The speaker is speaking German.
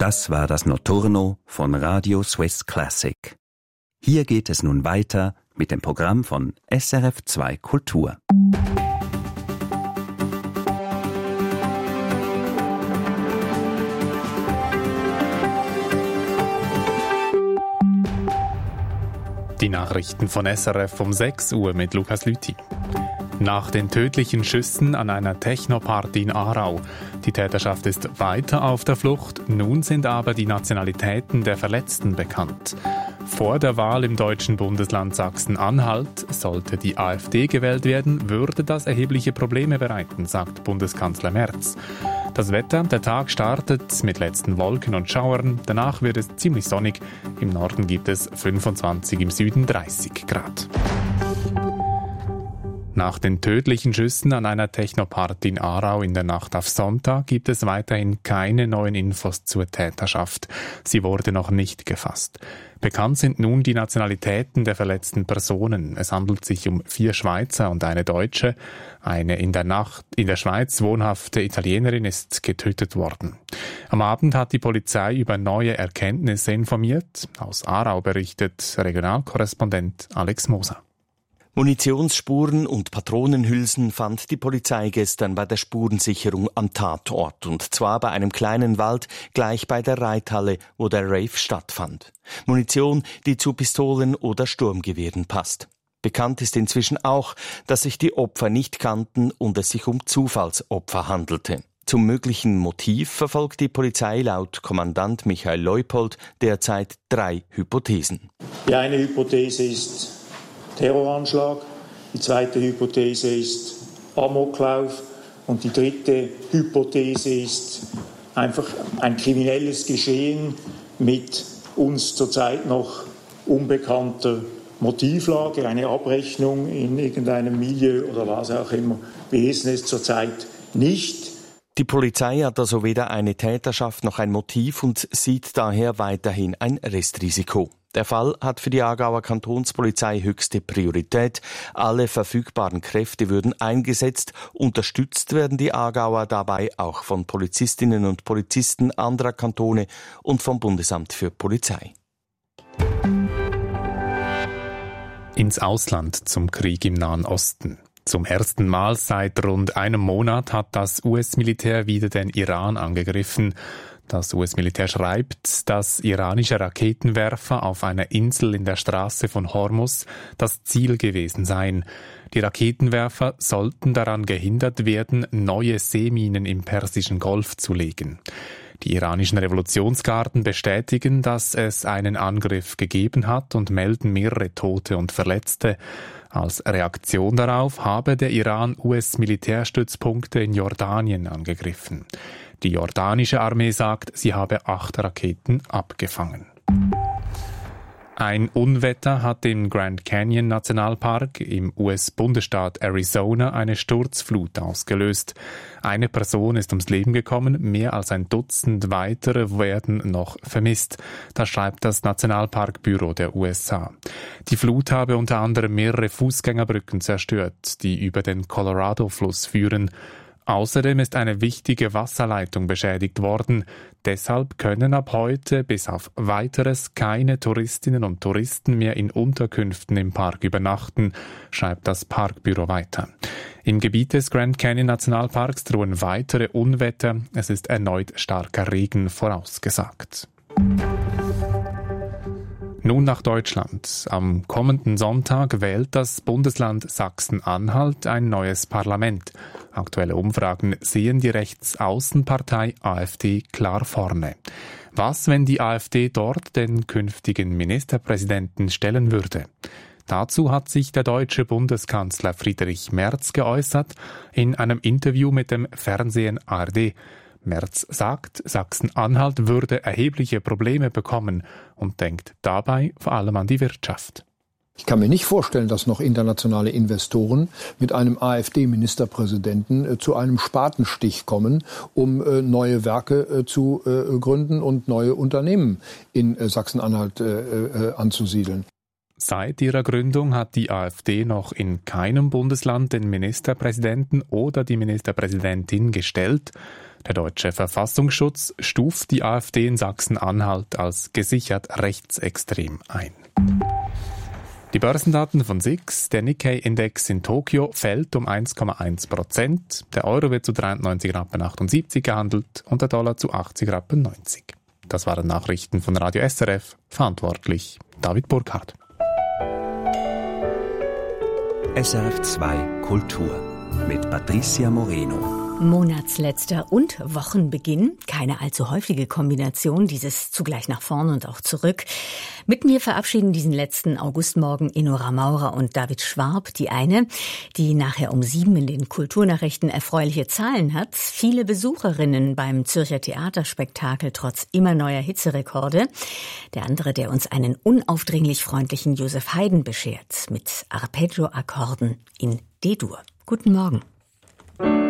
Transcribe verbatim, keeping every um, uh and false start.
Das war das Notturno von Radio Swiss Classic. Hier geht es nun weiter mit dem Programm von S R F zwei Kultur. Die Nachrichten von S R F um sechs Uhr mit Lukas Lüthi. Nach den tödlichen Schüssen an einer Techno-Party in Aarau. Die Täterschaft ist weiter auf der Flucht, nun sind aber die Nationalitäten der Verletzten bekannt. Vor der Wahl im deutschen Bundesland Sachsen-Anhalt, sollte die AfD gewählt werden, würde das erhebliche Probleme bereiten, sagt Bundeskanzler Merz. Das Wetter, der Tag startet mit letzten Wolken und Schauern, danach wird es ziemlich sonnig, im Norden gibt es fünfundzwanzig, im Süden dreißig Grad. Nach den tödlichen Schüssen an einer Techno-Party in Aarau in der Nacht auf Sonntag gibt es weiterhin keine neuen Infos zur Täterschaft. Sie wurde noch nicht gefasst. Bekannt sind nun die Nationalitäten der verletzten Personen. Es handelt sich um vier Schweizer und eine Deutsche. Eine in der Nacht in der Schweiz wohnhafte Italienerin ist getötet worden. Am Abend hat die Polizei über neue Erkenntnisse informiert. Aus Aarau berichtet Regionalkorrespondent Alex Moser. Munitionsspuren und Patronenhülsen fand die Polizei gestern bei der Spurensicherung am Tatort, und zwar bei einem kleinen Wald gleich bei der Reithalle, wo der Rave stattfand. Munition, die zu Pistolen oder Sturmgewehren passt. Bekannt ist inzwischen auch, dass sich die Opfer nicht kannten und es sich um Zufallsopfer handelte. Zum möglichen Motiv verfolgt die Polizei laut Kommandant Michael Leupold derzeit drei Hypothesen. Die eine Hypothese ist Terroranschlag, die zweite Hypothese ist Amoklauf und die dritte Hypothese ist einfach ein kriminelles Geschehen mit uns zurzeit noch unbekannter Motivlage, eine Abrechnung in irgendeinem Milieu oder was auch immer. Wir wissen es zurzeit nicht. Die Polizei hat also weder eine Täterschaft noch ein Motiv und sieht daher weiterhin ein Restrisiko. Der Fall hat für die Aargauer Kantonspolizei höchste Priorität. Alle verfügbaren Kräfte würden eingesetzt. Unterstützt werden die Aargauer dabei auch von Polizistinnen und Polizisten anderer Kantone und vom Bundesamt für Polizei. Ins Ausland zum Krieg im Nahen Osten. Zum ersten Mal seit rund einem Monat hat das U S-Militär wieder den Iran angegriffen. Das U S-Militär schreibt, dass iranische Raketenwerfer auf einer Insel in der Straße von Hormuz das Ziel gewesen seien. Die Raketenwerfer sollten daran gehindert werden, neue Seeminen im Persischen Golf zu legen. Die iranischen Revolutionsgarden bestätigen, dass es einen Angriff gegeben hat und melden mehrere Tote und Verletzte. Als Reaktion darauf habe der Iran U S-Militärstützpunkte in Jordanien angegriffen. Die jordanische Armee sagt, sie habe acht Raketen abgefangen. Ein Unwetter hat im Grand Canyon Nationalpark im U S-Bundesstaat Arizona eine Sturzflut ausgelöst. Eine Person ist ums Leben gekommen, mehr als ein Dutzend weitere werden noch vermisst. Das schreibt das Nationalparkbüro der U S A. Die Flut habe unter anderem mehrere Fußgängerbrücken zerstört, die über den Colorado-Fluss führen. Außerdem ist eine wichtige Wasserleitung beschädigt worden. Deshalb können ab heute bis auf Weiteres keine Touristinnen und Touristen mehr in Unterkünften im Park übernachten, schreibt das Parkbüro weiter. Im Gebiet des Grand Canyon Nationalparks drohen weitere Unwetter. Es ist erneut starker Regen vorausgesagt. Nun nach Deutschland. Am kommenden Sonntag wählt das Bundesland Sachsen-Anhalt ein neues Parlament. Aktuelle Umfragen sehen die Rechtsaußenpartei AfD klar vorne. Was, wenn die AfD dort den künftigen Ministerpräsidenten stellen würde? Dazu hat sich der deutsche Bundeskanzler Friedrich Merz geäußert in einem Interview mit dem Fernsehen A R D. Merz sagt, Sachsen-Anhalt würde erhebliche Probleme bekommen und denkt dabei vor allem an die Wirtschaft. Ich kann mir nicht vorstellen, dass noch internationale Investoren mit einem AfD-Ministerpräsidenten äh, zu einem Spatenstich kommen, um äh, neue Werke äh, zu äh, gründen und neue Unternehmen in äh, Sachsen-Anhalt äh, äh, anzusiedeln. Seit ihrer Gründung hat die AfD noch in keinem Bundesland den Ministerpräsidenten oder die Ministerpräsidentin gestellt. Der deutsche Verfassungsschutz stuft die AfD in Sachsen-Anhalt als gesichert rechtsextrem ein. Die Börsendaten von S I X, der Nikkei-Index in Tokio fällt um eins Komma eins Prozent, der Euro wird zu dreiundneunzig Rappen achtundsiebzig gehandelt und der Dollar zu achtzig Rappen neunzig. Das waren Nachrichten von Radio S R F, verantwortlich David Burkhardt. S R F zwei Kultur mit Patricia Moreno. Monatsletzter und Wochenbeginn. Keine allzu häufige Kombination, dieses zugleich nach vorne und auch zurück. Mit mir verabschieden diesen letzten Augustmorgen Inora Maurer und David Schwab. Die eine, die nachher um sieben in den Kulturnachrichten erfreuliche Zahlen hat. Viele Besucherinnen beim Zürcher Theaterspektakel trotz immer neuer Hitzerekorde. Der andere, der uns einen unaufdringlich freundlichen Joseph Haydn beschert mit Arpeggio-Akkorden in D-Dur. Guten Morgen.